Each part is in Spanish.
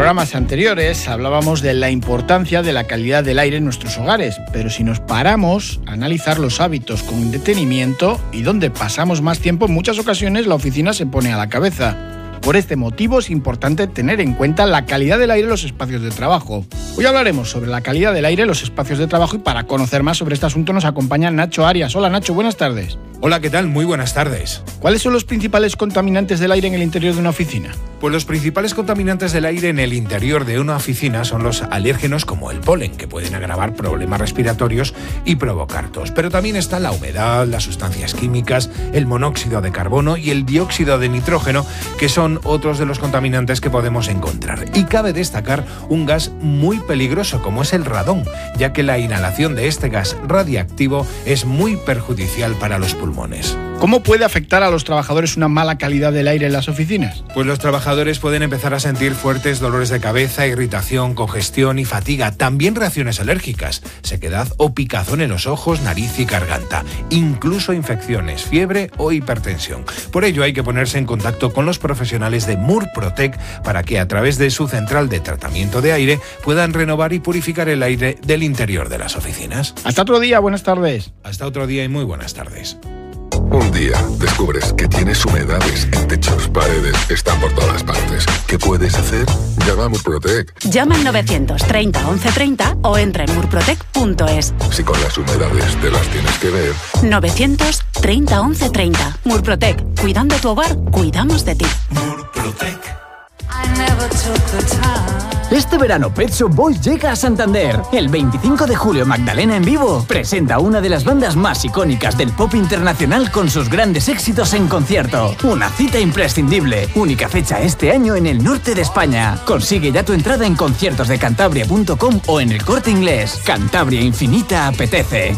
programas anteriores hablábamos de la importancia de la calidad del aire en nuestros hogares, pero si nos paramos a analizar los hábitos con detenimiento y donde pasamos más tiempo, en muchas ocasiones la oficina se pone a la cabeza. Por este motivo es importante tener en cuenta la calidad del aire en los espacios de trabajo. Hoy hablaremos sobre la calidad del aire en los espacios de trabajo y para conocer más sobre este asunto nos acompaña Nacho Arias. Hola Nacho, buenas tardes. Hola, ¿qué tal? Muy buenas tardes. ¿Cuáles son los principales contaminantes del aire en el interior de una oficina? Pues los principales contaminantes del aire en el interior de una oficina son los alérgenos como el polen, que pueden agravar problemas respiratorios y provocar tos. Pero también está la humedad, las sustancias químicas, el monóxido de carbono y el dióxido de nitrógeno, que son otros de los contaminantes que podemos encontrar. Y cabe destacar un gas muy peligroso como es el radón, ya que la inhalación de este gas radiactivo es muy perjudicial para los pulmones. ¿Cómo puede afectar a los trabajadores una mala calidad del aire en las oficinas? Pues los trabajadores pueden empezar a sentir fuertes dolores de cabeza, irritación, congestión y fatiga, también reacciones alérgicas, sequedad o picazón en los ojos, nariz y garganta, incluso infecciones, fiebre o hipertensión. Por ello hay que ponerse en contacto con los profesionales de Murprotec para que a través de su central de tratamiento de aire puedan renovar y purificar el aire del interior de las oficinas. Hasta otro día, buenas tardes. Hasta otro día y muy buenas tardes. Un día descubres que tienes humedades en techos, paredes, están por todas partes. ¿Qué puedes hacer? Llama a Murprotec. Llama al 930 1130 o entra en murprotec.es. Si con las humedades te las tienes que ver. 930 1130. Murprotec. Cuidando tu hogar, cuidamos de ti. Murprotec. Este verano Pet Shop Boys llega a Santander. El 25 de julio Magdalena en vivo presenta a una de las bandas más icónicas del pop internacional con sus grandes éxitos en concierto. Una cita imprescindible. Única fecha este año en el norte de España. Consigue ya tu entrada en conciertosdecantabria.com o en El Corte Inglés. Cantabria Infinita apetece.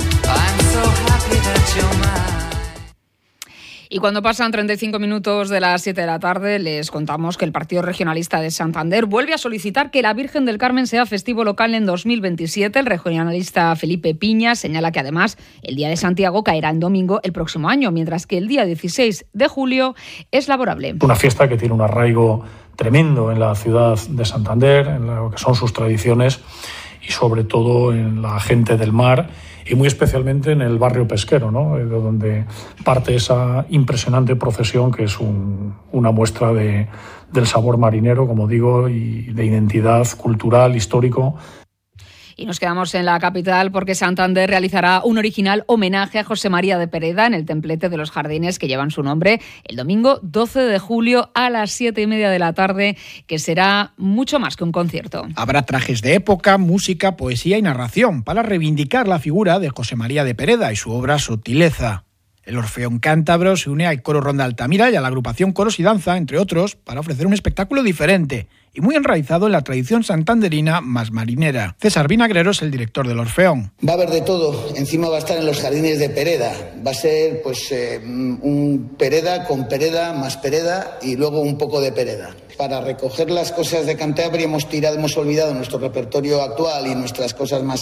Y cuando pasan 35 minutos de las 7 de la tarde, les contamos que el Partido Regionalista de Santander vuelve a solicitar que la Virgen del Carmen sea festivo local en 2027. El regionalista Felipe Piña señala que además el Día de Santiago caerá en domingo el próximo año, mientras que el día 16 de julio es laborable. Una fiesta que tiene un arraigo tremendo en la ciudad de Santander, en lo que son sus tradiciones y sobre todo en la gente del mar, y muy especialmente en el barrio pesquero, ¿no? De donde parte esa impresionante procesión que es una muestra del sabor marinero, como digo, y de identidad cultural, histórico. Y nos quedamos en la capital porque Santander realizará un original homenaje a José María de Pereda en el templete de los jardines que llevan su nombre el domingo 12 de julio a las 7:30 de la tarde, que será mucho más que un concierto. Habrá trajes de época, música, poesía y narración para reivindicar la figura de José María de Pereda y su obra Sotileza. El Orfeón Cántabro se une al Coro Ronda Altamira y a la agrupación Coros y Danza, entre otros, para ofrecer un espectáculo diferente y muy enraizado en la tradición santanderina más marinera. César Vinagrero es el director del Orfeón. Va a haber de todo. Encima va a estar en los jardines de Pereda. Va a ser un Pereda con Pereda, más Pereda y luego un poco de Pereda. Para recoger las cosas de Cantabria hemos olvidado nuestro repertorio actual y nuestras cosas más